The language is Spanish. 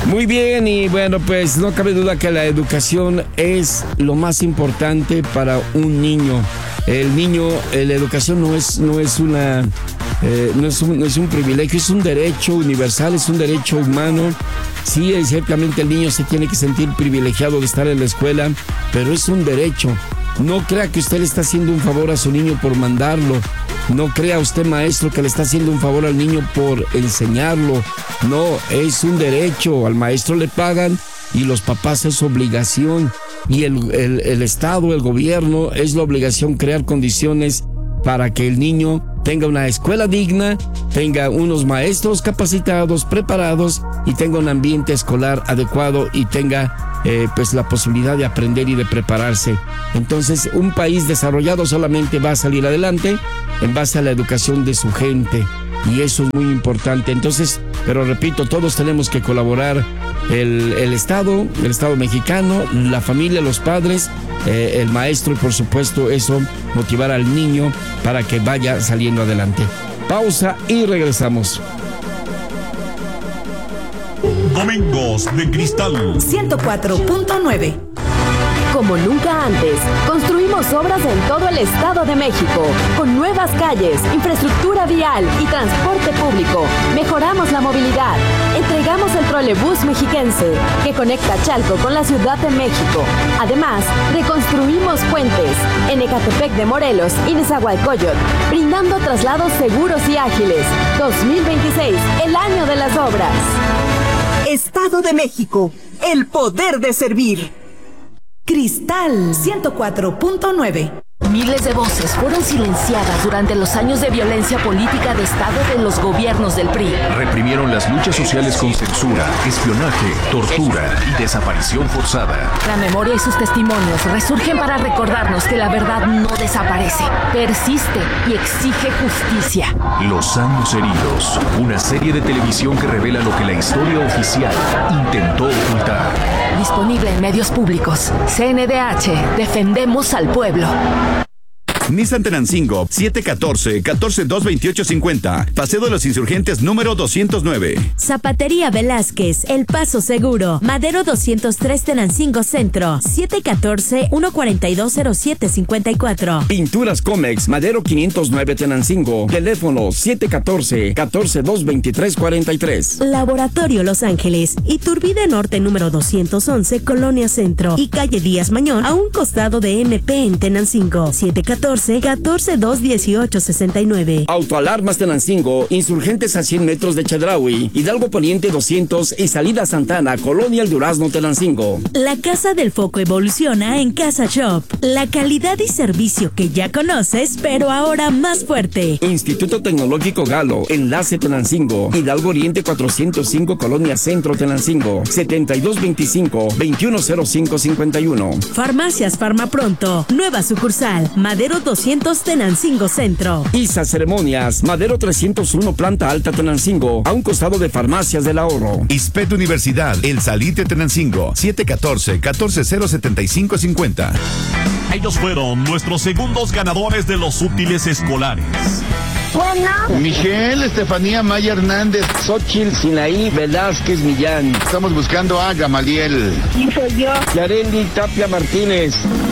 Muy bien, y bueno, pues no cabe duda que la educación es lo más importante para un niño. El niño, la educación no es un privilegio, es un derecho universal, es un derecho humano. Sí, ciertamente el niño se tiene que sentir privilegiado de estar en la escuela, pero es un derecho. No crea que usted le está haciendo un favor a su niño por mandarlo. No crea usted, maestro, que le está haciendo un favor al niño por enseñarlo. No, es un derecho. Al maestro le pagan y los papás es obligación. Y el Estado, el gobierno, es la obligación crear condiciones para que el niño tenga una escuela digna, tenga unos maestros capacitados, preparados y tenga un ambiente escolar adecuado y tenga pues la posibilidad de aprender y de prepararse. Entonces, un país desarrollado solamente va a salir adelante en base a la educación de su gente, y eso es muy importante. Entonces, pero repito, todos tenemos que colaborar, el Estado mexicano, la familia, los padres, el maestro y por supuesto eso, motivar al niño para que vaya saliendo adelante. Pausa y regresamos. Domingos de Cristal 104.9. Como nunca antes, construimos obras en todo el Estado de México, con nuevas calles, infraestructura vial y transporte público. Mejoramos la movilidad. Entregamos el trolebús mexiquense, que conecta Chalco con la Ciudad de México. Además, reconstruimos puentes en Ecatepec de Morelos y Nezahualcóyotl, brindando traslados seguros y ágiles. 2026, el año de las obras. Estado de México, el poder de servir. Cristal 104.9. Miles de voces fueron silenciadas durante los años de violencia política de Estado de los gobiernos del PRI. Reprimieron las luchas sociales con censura, espionaje, tortura y desaparición forzada. La memoria y sus testimonios resurgen para recordarnos que la verdad no desaparece, persiste y exige justicia. Los años heridos, una serie de televisión que revela lo que la historia oficial intentó ocultar. Disponible en medios públicos. CNDH, defendemos al pueblo. Nissan Tenancingo, 714-142-2850. Paseo de los Insurgentes número 209. Zapatería Velázquez, El Paso Seguro. Madero 203 Tenancingo Centro, 714-142-0754. Pinturas Comex, Madero 509 Tenancingo. Teléfono 714-142-2343. Laboratorio Los Ángeles, Iturbide Norte número 211, Colonia Centro. Y calle Díaz Mañón, a un costado de MP en Tenancingo. 714-218-69. Autoalarmas Tenancingo, Insurgentes a 100 metros de Chedraui, Hidalgo Poniente 200 y Salida Santana, Colonia El Durazno, Tenancingo. La Casa del Foco evoluciona en Casa Shop. La calidad y servicio que ya conoces, pero ahora más fuerte. Instituto Tecnológico Galo, Enlace Tenancingo, Hidalgo Oriente 405, Colonia Centro, Tenancingo. 7225-210551. Farmacias Farmapronto, nueva sucursal, Madero 200 Tenancingo Centro. ISA Ceremonias, Madero 301 Planta Alta Tenancingo, a un costado de Farmacias del Ahorro. ISPET Universidad, El Salite Tenancingo, 714-140-7550. Ellos fueron nuestros segundos ganadores de los útiles escolares. Bueno. Miguel, Estefanía Maya Hernández, Xochitl Sinaí Velázquez Millán. Estamos buscando a Gamaliel. ¿Quién soy yo? Yareli Tapia Martínez.